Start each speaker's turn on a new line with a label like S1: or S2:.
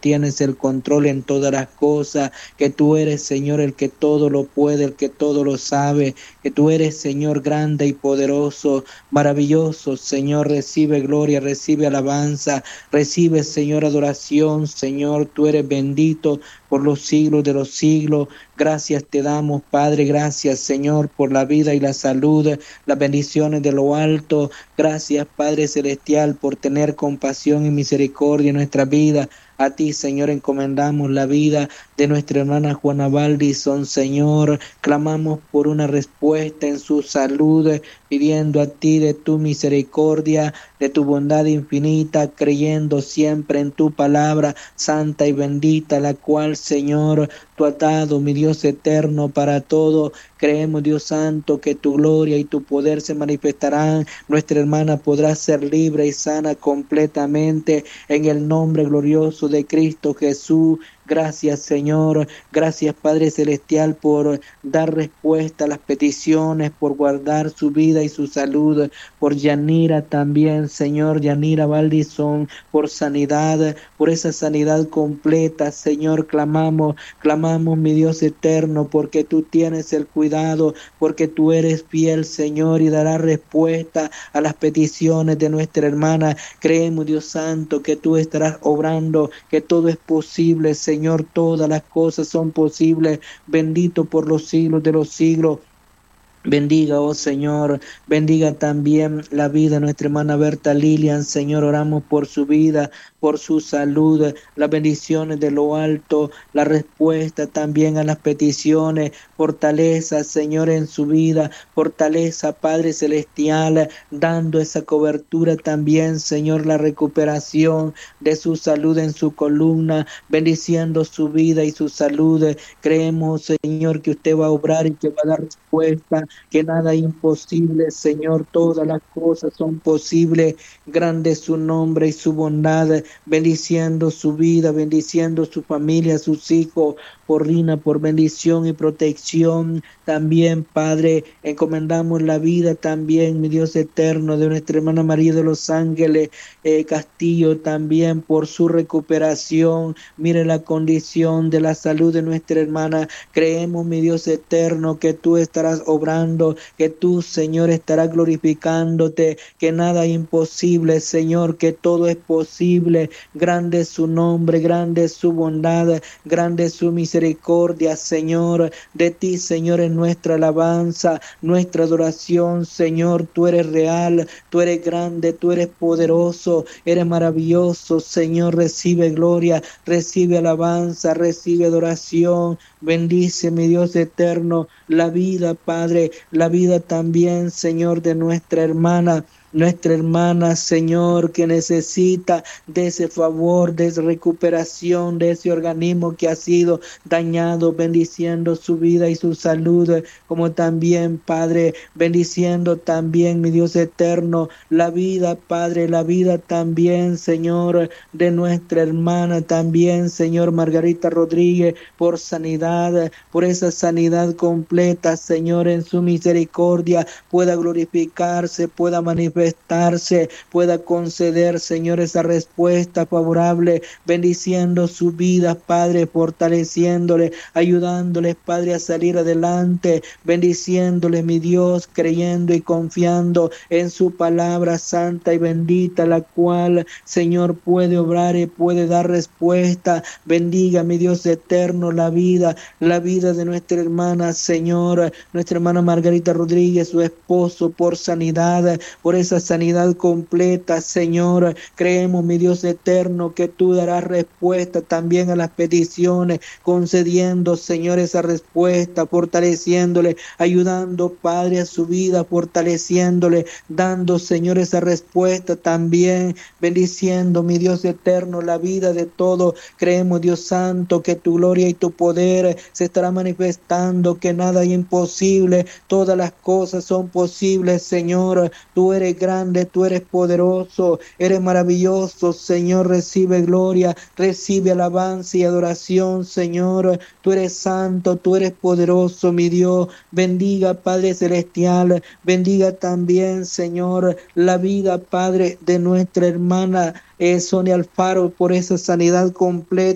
S1: tienes el control en todas las cosas, que tú eres, Señor, el que todo lo puede, el que todo lo sabe, que tú eres, Señor, grande y poderoso, maravilloso. Señor, recibe gloria, recibe alabanza, recibe, Señor, adoración. Señor, tú eres bendito por los siglos de los siglos. Gracias te damos, Padre, gracias, Señor, por la vida y la salud, las bendiciones de lo alto. Gracias, Padre Celestial, por tener compasión y misericordia en nuestra vida. A ti, Señor, encomendamos la vida de nuestra hermana Juana Valdison, Señor. Clamamos por una respuesta en su salud, pidiendo a ti de tu misericordia, de tu bondad infinita, creyendo siempre en tu palabra santa y bendita, la cual, Señor, tú has dado, mi Dios eterno, para todo. Creemos, Dios Santo, que tu gloria y tu poder se manifestarán. Nuestra hermana podrá ser libre y sana completamente en el nombre glorioso de Cristo Jesús. Gracias, Señor. Gracias, Padre Celestial, por dar respuesta a las peticiones, por guardar su vida y su salud. Por Yanira también, Señor, Yanira Valdison, por sanidad, por esa sanidad completa, Señor, clamamos, mi Dios eterno, porque tú tienes el cuidado, porque tú eres fiel, Señor, y darás respuesta a las peticiones de nuestra hermana. Creemos, Dios Santo, que tú estarás obrando, que todo es posible, Señor, todas las cosas son posibles. Bendito por los siglos de los siglos. Bendiga, oh Señor, bendiga también la vida de nuestra hermana Berta Lilian. Señor, oramos por su vida, por su salud, las bendiciones de lo alto, la respuesta también a las peticiones, fortaleza, Señor, en su vida, fortaleza, Padre Celestial, dando esa cobertura también, Señor, la recuperación de su salud en su columna, bendiciendo su vida y su salud. Creemos, Señor, que usted va a obrar y que va a dar respuesta, que nada es imposible, Señor, todas las cosas son posibles. Grande es su nombre y su bondad, bendiciendo su vida, bendiciendo su familia, sus hijos, por Rina, por bendición y protección. También, Padre, encomendamos la vida también, mi Dios eterno, de nuestra hermana María de los Ángeles Castillo, también por su recuperación. Mire la condición de la salud de nuestra hermana. Creemos, mi Dios eterno, que tú estarás obrando, que tú, Señor, estarás glorificándote, que nada es imposible, Señor, que todo es posible. Grande es su nombre, grande es su bondad, grande es su misericordia, Señor. De ti, Señor, es nuestra alabanza, nuestra adoración, Señor. Tú eres real, tú eres grande, tú eres poderoso, eres maravilloso, Señor. Recibe gloria, recibe alabanza, recibe adoración. Bendice, mi Dios eterno, la vida, Padre, la vida también, Señor, de nuestra hermana, Señor, que necesita de ese favor, de esa recuperación, de ese organismo que ha sido dañado, bendiciendo su vida y su salud, como también, Padre, bendiciendo también, mi Dios eterno, la vida, Padre, la vida también, Señor, de nuestra hermana también, Señor, Margarita Rodríguez, por sanidad, por esa sanidad completa, Señor, en su misericordia, pueda glorificarse, pueda manifestarse, pueda conceder, Señor, esa respuesta favorable, bendiciendo su vida, Padre, fortaleciéndole, ayudándole, Padre, a salir adelante, bendiciéndole, mi Dios, creyendo y confiando en su palabra santa y bendita, la cual, Señor, puede obrar y puede dar respuesta. Bendiga, mi Dios eterno, la vida de nuestra hermana, Señor, nuestra hermana Margarita Rodríguez, su esposo, por sanidad, por esa sanidad completa, Señor. Creemos, mi Dios eterno, que tú darás respuesta también a las peticiones, concediendo, Señor, esa respuesta, fortaleciéndole, ayudando, Padre, a su vida, fortaleciéndole, dando, Señor, esa respuesta también, bendiciendo, mi Dios eterno, la vida de todos. Creemos, Dios Santo, que tu gloria y tu poder se estará manifestando, que nada es imposible, todas las cosas son posibles, Señor. Tú eres grande, tú eres poderoso, eres maravilloso, Señor. Recibe gloria, recibe alabanza y adoración, Señor. Tú eres santo, tú eres poderoso, mi Dios. Bendiga, Padre Celestial, bendiga también, Señor, la vida, Padre, de nuestra hermana Sonia Alfaro, por esa sanidad completa.